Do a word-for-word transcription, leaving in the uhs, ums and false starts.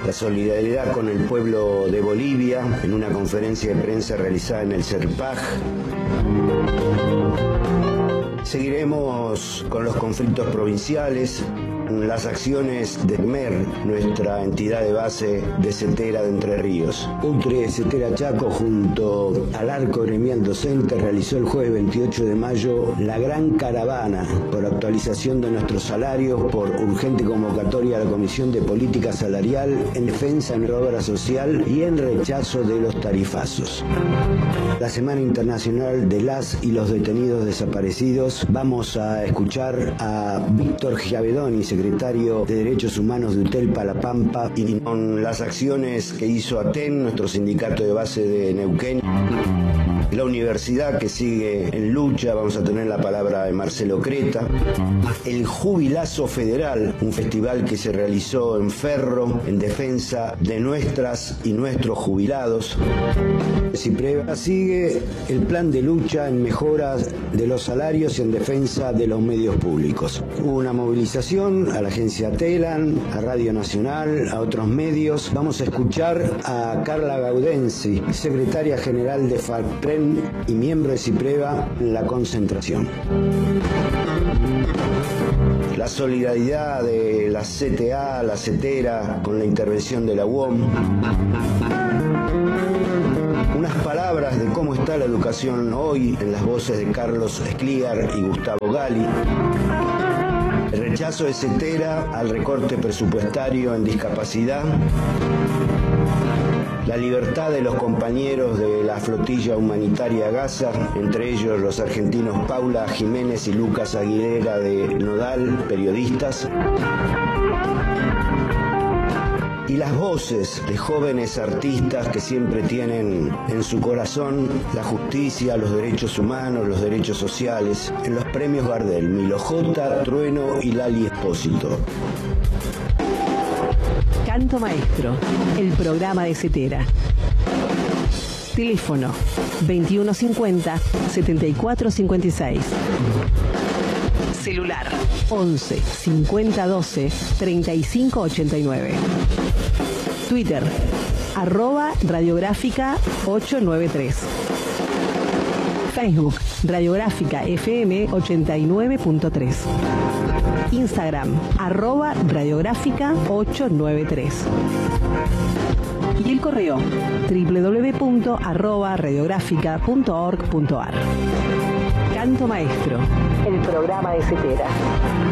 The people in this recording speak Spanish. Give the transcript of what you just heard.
la solidaridad con el pueblo de Bolivia en una conferencia de prensa realizada en el CERPAJ. Seguiremos con los conflictos provinciales, las acciones de M E R, nuestra entidad de base de Cetera de Entre Ríos. UTRE Cetera Chaco, junto al Arco Gremial Docente, realizó el jueves veintiocho de mayo la gran caravana por actualización de nuestros salarios, por urgente convocatoria a la Comisión de Política Salarial en defensa de nuestra obra social y en rechazo de los tarifazos. La Semana Internacional de las y los Detenidos Desaparecidos. Vamos a escuchar a Víctor Giavedoni, secretario de Derechos Humanos de UTELPA La Pampa, y con las acciones que hizo ATEN, nuestro sindicato de base de Neuquén. La universidad que sigue en lucha, vamos a tener la palabra de Marcelo Creta. El Jubilazo Federal, un festival que se realizó en Ferro en defensa de nuestras y nuestros jubilados. CIPREVA sigue el plan de lucha en mejoras de los salarios y en defensa de los medios públicos. Hubo una movilización a la agencia TELAN, a Radio Nacional, a otros medios. Vamos a escuchar a Carla Gaudensi, secretaria general de FACPREN y miembro de CIPREVA en la concentración. La solidaridad de la C T A, la CETERA, con la intervención de la U O M. Unas palabras de cómo está la educación hoy en las voces de Carlos Escliar y Gustavo Gali. El rechazo de CETERA al recorte presupuestario en discapacidad. La libertad de los compañeros de la flotilla humanitaria Gaza, entre ellos los argentinos Paula Jiménez y Lucas Aguilera de Nodal, periodistas. Y las voces de jóvenes artistas que siempre tienen en su corazón la justicia, los derechos humanos, los derechos sociales, en los premios Gardel, Milo J, Trueno y Lali Espósito. Canto Maestro, el programa de CETERA. Teléfono veintiuno cincuenta, setenta y cuatro cincuenta y seis. Celular once, cincuenta doce, treinta y cinco ochenta y nueve. Twitter, arroba radiográfica ochocientos noventa y tres. Facebook, Radiográfica F M ochenta y nueve punto tres. Instagram, arroba radiográfica ochocientos noventa y tres. Y el correo, doble u doble u doble u punto arroba radiográfica punto org punto ar. Canto Maestro, el programa de CETERA.